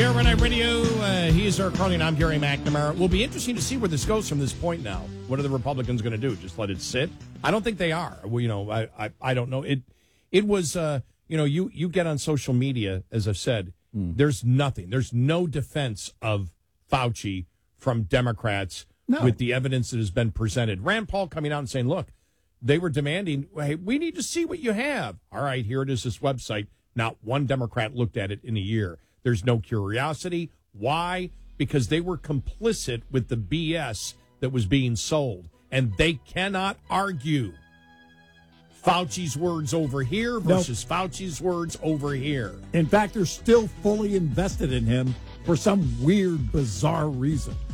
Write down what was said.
Saturday Night Radio. He's Eric Carly, I'm Gary McNamara. Will be interesting to see where this goes from this point now. What are the Republicans going to do? Just let it sit? I don't think they are. Well, I don't know. It was, you get on social media, as I've said, there's nothing. There's no defense of Fauci from Democrats with the evidence that has been presented. Rand Paul coming out and saying, look, they were demanding, hey, we need to see what you have. All right, here it is, this website. Not one Democrat looked at it in a year. There's no curiosity. Why? Because they were complicit with the BS that was being sold. And they cannot argue Fauci's words over here versus Fauci's words over here. In fact, they're still fully invested in him for some weird, bizarre reason.